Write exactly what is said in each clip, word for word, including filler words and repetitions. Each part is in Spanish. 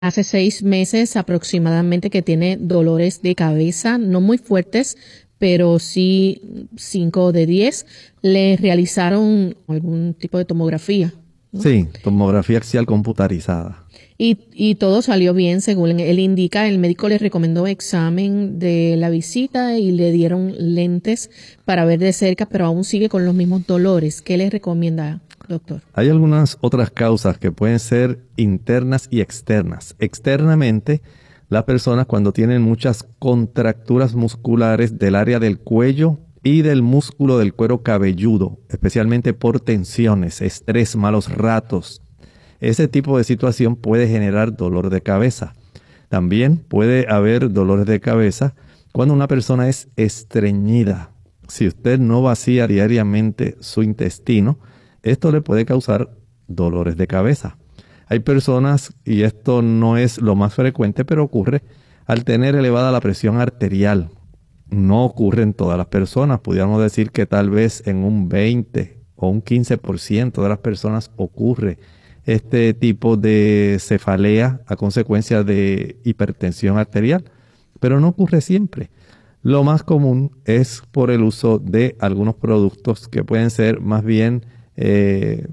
hace seis meses aproximadamente que tiene dolores de cabeza, no muy fuertes, pero sí cinco de diez. Le realizaron algún tipo de tomografía, ¿no? Sí, tomografía axial computarizada. Y, y todo salió bien, según él indica. El médico le recomendó examen de la visita y le dieron lentes para ver de cerca, pero aún sigue con los mismos dolores. ¿Qué le recomienda, doctor? Hay algunas otras causas que pueden ser internas y externas. Externamente, las personas cuando tienen muchas contracturas musculares del área del cuello y del músculo del cuero cabelludo, especialmente por tensiones, estrés, malos ratos. Ese tipo de situación puede generar dolor de cabeza. También puede haber dolores de cabeza cuando una persona es estreñida. Si usted no vacía diariamente su intestino, esto le puede causar dolores de cabeza. Hay personas, y esto no es lo más frecuente, pero ocurre al tener elevada la presión arterial. No ocurre en todas las personas. Pudiéramos decir que tal vez en un veinte o un quince por ciento de las personas ocurre este tipo de cefalea a consecuencia de hipertensión arterial, pero no ocurre siempre. Lo más común es por el uso de algunos productos que pueden ser más bien eh,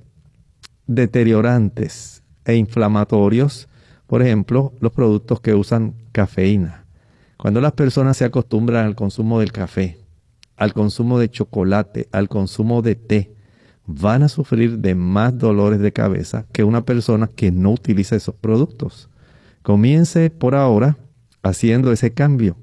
deteriorantes e inflamatorios. Por ejemplo, los productos que usan cafeína. Cuando las personas se acostumbran al consumo del café, al consumo de chocolate, al consumo de té, van a sufrir de más dolores de cabeza que una persona que no utiliza esos productos. Comience por ahora haciendo ese cambio.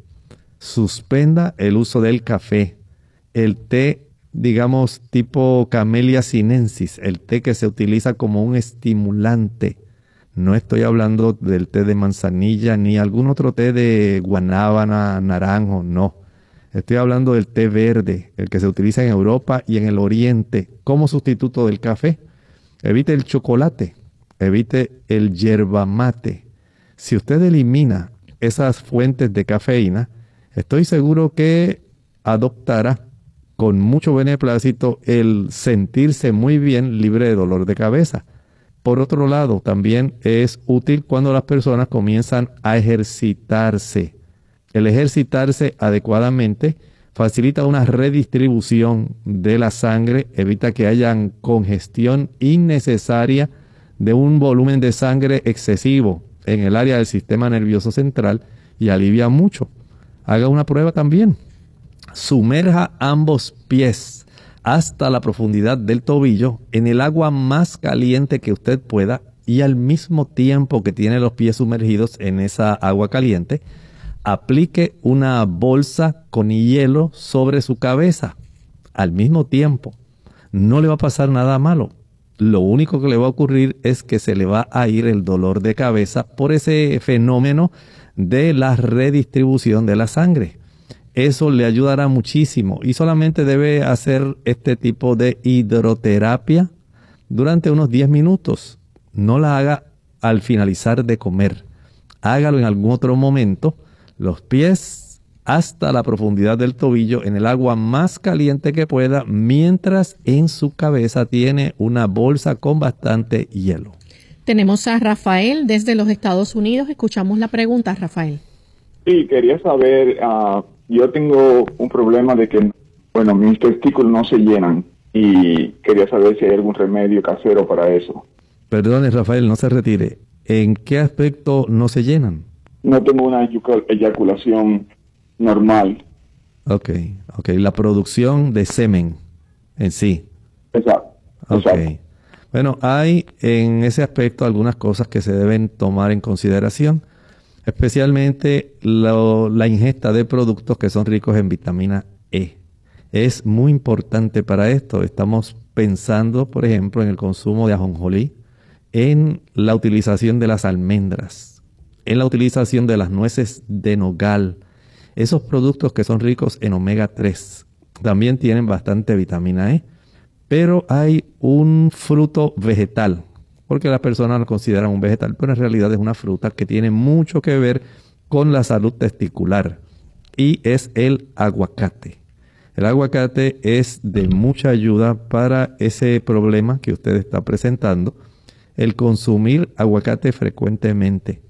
Suspenda el uso del café, el té, digamos, tipo Camellia sinensis, el té que se utiliza como un estimulante. No estoy hablando del té de manzanilla ni algún otro té de guanábana, naranjo, no. Estoy hablando del té verde, el que se utiliza en Europa y en el Oriente como sustituto del café. Evite el chocolate, evite el yerba mate. Si usted elimina esas fuentes de cafeína, estoy seguro que adoptará con mucho beneplácito el sentirse muy bien libre de dolor de cabeza. Por otro lado, también es útil cuando las personas comienzan a ejercitarse. El ejercitarse adecuadamente facilita una redistribución de la sangre, evita que haya congestión innecesaria de un volumen de sangre excesivo en el área del sistema nervioso central y alivia mucho. Haga una prueba también. Sumerja ambos pies hasta la profundidad del tobillo en el agua más caliente que usted pueda y al mismo tiempo que tiene los pies sumergidos en esa agua caliente, aplique una bolsa con hielo sobre su cabeza al mismo tiempo. No le va a pasar nada malo. Lo único que le va a ocurrir es que se le va a ir el dolor de cabeza por ese fenómeno de la redistribución de la sangre. Eso le ayudará muchísimo y solamente debe hacer este tipo de hidroterapia durante unos diez minutos. No la haga al finalizar de comer. Hágalo en algún otro momento. Los pies hasta la profundidad del tobillo en el agua más caliente que pueda, mientras en su cabeza tiene una bolsa con bastante hielo. Tenemos a Rafael desde los Estados Unidos. Escuchamos la pregunta, Rafael. Sí, quería saber, uh, yo tengo un problema de que, bueno, mis testículos no se llenan y quería saber si hay algún remedio casero para eso. Perdone, Rafael, no se retire. ¿En qué aspecto no se llenan? No tengo una eyaculación normal. Ok, ok. La producción de semen en sí. Exacto. Ok. Exacto. Bueno, hay en ese aspecto algunas cosas que se deben tomar en consideración, especialmente lo, la ingesta de productos que son ricos en vitamina E. Es muy importante para esto. Estamos pensando, por ejemplo, en el consumo de ajonjolí, en la utilización de las almendras, en la utilización de las nueces de nogal. Esos productos que son ricos en omega tres también tienen bastante vitamina E. Pero hay un fruto vegetal, porque las personas lo consideran un vegetal, pero en realidad es una fruta que tiene mucho que ver con la salud testicular, y es el aguacate. El aguacate es de mucha ayuda para ese problema que usted está presentando. El consumir aguacate frecuentemente